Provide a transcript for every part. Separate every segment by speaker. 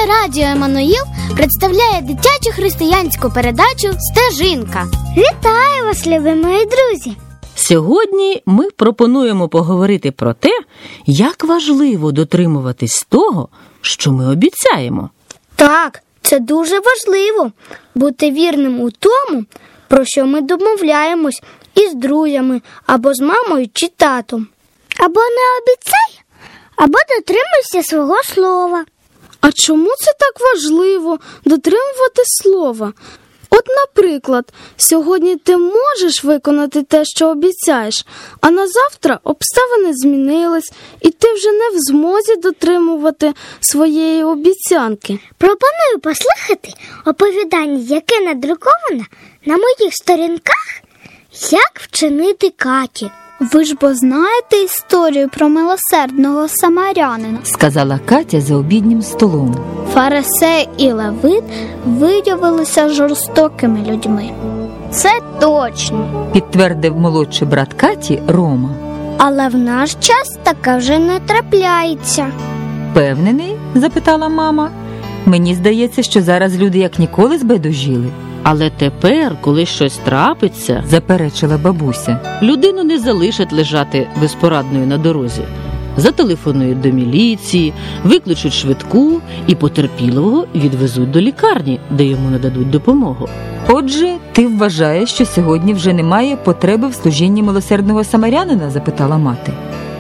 Speaker 1: Радіо Еммануїл представляє дитячу християнську передачу «Стежинка».
Speaker 2: Вітаю вас, любі мої друзі!
Speaker 3: Сьогодні ми пропонуємо поговорити про те, як важливо дотримуватись того, що ми обіцяємо.
Speaker 2: Так, це дуже важливо – бути вірним у тому, про що ми домовляємось із друзями або з мамою чи татом. Або не обіцяй, або дотримуйся свого слова.
Speaker 4: А чому це так важливо – дотримувати слова? От, наприклад, сьогодні ти можеш виконати те, що обіцяєш, а на завтра обставини змінились, і ти вже не в змозі дотримувати своєї обіцянки.
Speaker 2: Пропоную послухати оповідання, яке надруковано на моїх сторінках «Як вчинити Каті».
Speaker 5: Ви ж бо знаєте історію про милосердного самарянина,
Speaker 6: сказала Катя за обіднім столом.
Speaker 5: Фарисей і левит виявилися жорстокими людьми.
Speaker 2: Це точно,
Speaker 6: підтвердив молодший брат Каті Рома.
Speaker 2: Але в наш час таке вже не трапляється.
Speaker 6: Впевнений? Запитала мама. Мені здається, що зараз люди як ніколи збайдужіли.
Speaker 3: Але тепер, коли щось трапиться,
Speaker 6: заперечила бабуся,
Speaker 3: людину не залишать лежати безпорадною на дорозі. Зателефонують до міліції, викличуть швидку і потерпілого відвезуть до лікарні, де йому нададуть допомогу.
Speaker 6: Отже, ти вважаєш, що сьогодні вже немає потреби в служінні милосердного самарянина? Запитала мати.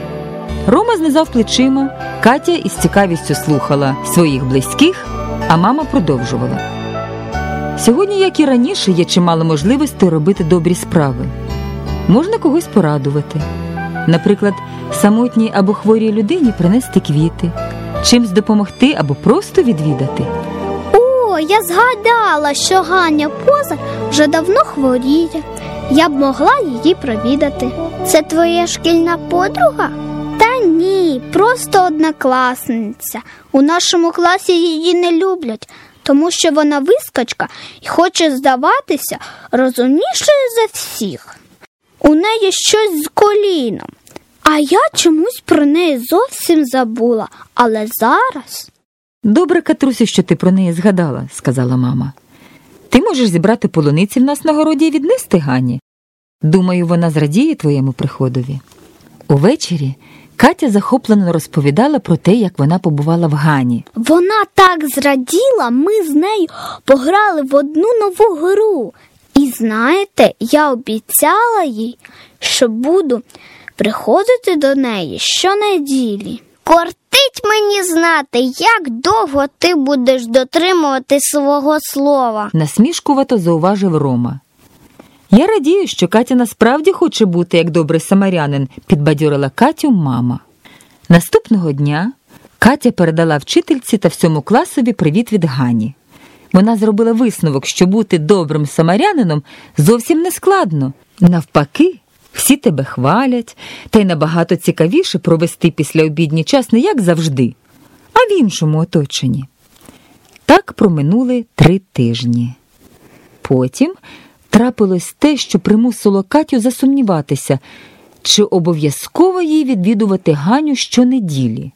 Speaker 6: Рома знизав плечима, Катя із цікавістю слухала своїх близьких, а мама продовжувала. Сьогодні, як і раніше, є чимало можливостей робити добрі справи. Можна когось порадувати. Наприклад, самотній або хворій людині принести квіти, чимсь допомогти або просто відвідати.
Speaker 5: О, я згадала, що Ганя Позар вже давно хворіє. Я б могла її провідати.
Speaker 2: Це твоя шкільна подруга?
Speaker 5: Та ні, просто однокласниця. У нашому класі її не люблять, тому що вона вискочка і хоче здаватися розумнішою за всіх. У неї щось з коліном, а я чомусь про неї зовсім забула, але зараз...
Speaker 6: Добре, Катрусю, що ти про неї згадала, сказала мама. Ти можеш зібрати полуниці в нас на городі і віднести Гані. Думаю, вона зрадіє твоєму приходові. Увечері Катя захоплено розповідала про те, як вона побувала в Гані.
Speaker 5: Вона так зраділа, ми з нею пограли в одну нову гру. І знаєте, я обіцяла їй, що буду приходити до неї щонеділі.
Speaker 2: Кортить мені знати, як довго ти будеш дотримувати свого слова.
Speaker 6: Насмішкувато зауважив Рома. Я радію, що Катя насправді хоче бути як добрий самарянин, підбадьорила Катю мама. Наступного дня Катя передала вчительці та всьому класові привіт від Гані. Вона зробила висновок, що бути добрим самарянином зовсім не складно. Навпаки, всі тебе хвалять, та й набагато цікавіше провести післяобідній час не як завжди, а в іншому оточенні. Так проминули 3 тижні. Потім трапилось те, що примусило Катю засумніватися, чи обов'язково їй відвідувати Ганю щонеділі.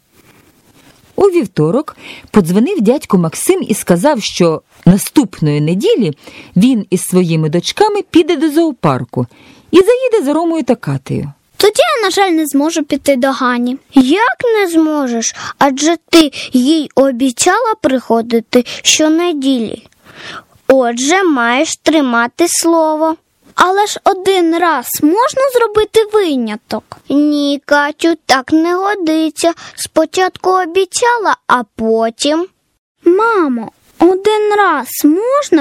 Speaker 6: У вівторок подзвонив дядько Максим і сказав, що наступної неділі він із своїми дочками піде до зоопарку і заїде за Ромою та Катею.
Speaker 5: Тоді я, на жаль, не зможу піти до Гані.
Speaker 2: Як не зможеш? Адже ти їй обіцяла приходити щонеділі. Отже, маєш тримати слово.
Speaker 5: Але ж один раз можна зробити виняток?
Speaker 2: Ні, Катю, так не годиться. Спочатку обіцяла, а потім...
Speaker 5: Мамо, один раз можна